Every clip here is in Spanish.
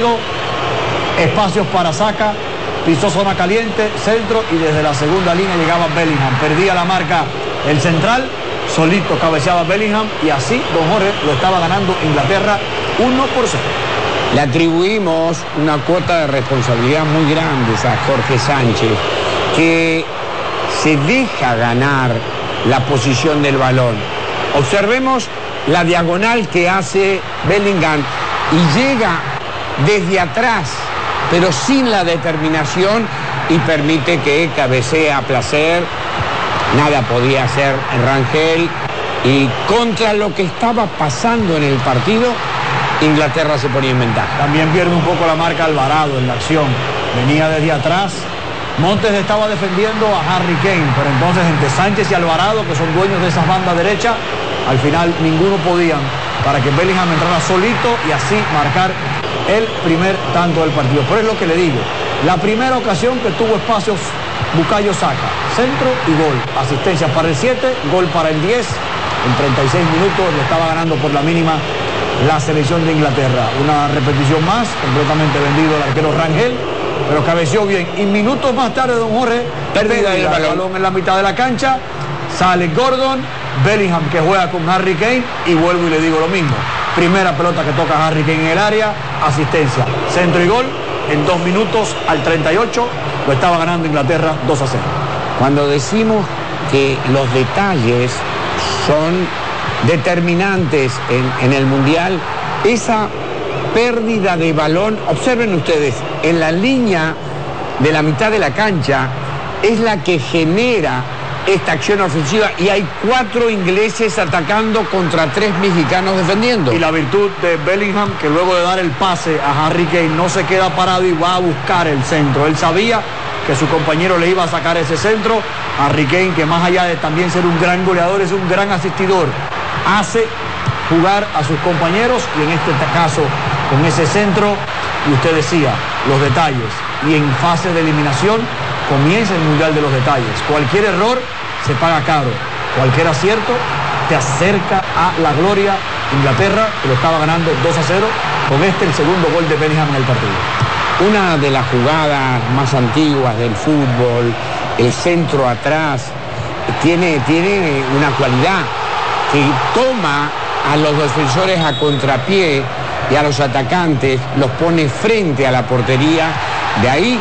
rápido, espacios para Saka, pisó zona caliente, centro, y desde la segunda línea llegaba Bellingham. Perdía la marca el central, solito cabeceaba Bellingham, y así don Jorge lo estaba ganando Inglaterra 1-0. Le atribuimos una cuota de responsabilidad muy grande a Jorge Sánchez, que se deja ganar la posición del balón. Observemos la diagonal que hace Bellingham y llega desde atrás, pero sin la determinación, y permite que cabecee a placer. Nada podía hacer Rangel, y contra lo que estaba pasando en el partido, Inglaterra se ponía en ventaja. También pierde un poco la marca Alvarado en la acción. Venía desde atrás. Montes estaba defendiendo a Harry Kane, pero entonces entre Sánchez y Alvarado, que son dueños de esas bandas derechas, al final ninguno podían para que Bellingham entrara solito y así marcar el primer tanto del partido. Pero es lo que le digo, la primera ocasión que tuvo espacios Bukayo Saka, centro y gol, asistencia para el 7, gol para el 10, en 36 minutos le estaba ganando por la mínima la selección de Inglaterra. Una repetición más, completamente vendido el arquero Rangel, pero cabeció bien. Y minutos más tarde, don Jorge, pérdida del balón en la mitad de la cancha, sale Gordon, Bellingham que juega con Harry Kane, y vuelvo y le digo lo mismo. Primera pelota que toca Harry Kane en el área, asistencia, centro y gol. En 2 minutos al 38 lo estaba ganando Inglaterra 2-0. Cuando decimos que los detalles son determinantes en el Mundial, esa pérdida de balón, observen ustedes, en la línea de la mitad de la cancha es la que genera esta acción ofensiva, y hay 4 ingleses atacando contra 3 mexicanos defendiendo. Y la virtud de Bellingham, que luego de dar el pase a Harry Kane no se queda parado y va a buscar el centro. Él sabía que su compañero le iba a sacar ese centro. Harry Kane, que más allá de también ser un gran goleador, es un gran asistidor, hace jugar a sus compañeros, y en este caso con ese centro, y usted decía, los detalles. Y en fase de eliminación comienza el Mundial de los detalles. Cualquier error se paga caro, cualquier acierto te acerca a la gloria. Inglaterra, que lo estaba ganando 2-0, con el segundo gol de Bellingham en el partido. Una de las jugadas más antiguas del fútbol, el centro atrás, tiene una cualidad, que toma a los defensores a contrapié y a los atacantes los pone frente a la portería. De ahí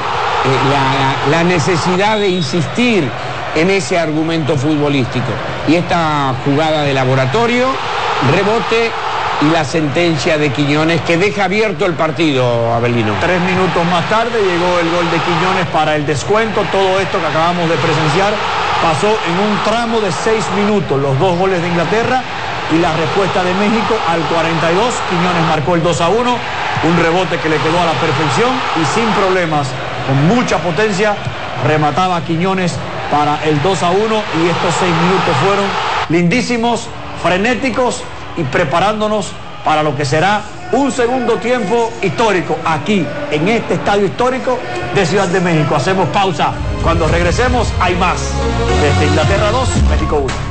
la necesidad de insistir en ese argumento futbolístico. Y esta jugada de laboratorio, rebote y la sentencia de Quiñones, que deja abierto el partido, Abelino. 3 minutos más tarde llegó el gol de Quiñones para el descuento. Todo esto que acabamos de presenciar pasó en un tramo de 6 minutos. Los 2 goles de Inglaterra y la respuesta de México al 42. Quiñones marcó el 2-1, un rebote que le quedó a la perfección, y sin problemas, con mucha potencia, remataba Quiñones para el 2-1, y estos 6 minutos fueron lindísimos, frenéticos, y preparándonos para lo que será un segundo tiempo histórico aquí, en este estadio histórico de Ciudad de México. Hacemos pausa. Cuando regresemos hay más. Desde Inglaterra 2, México 1.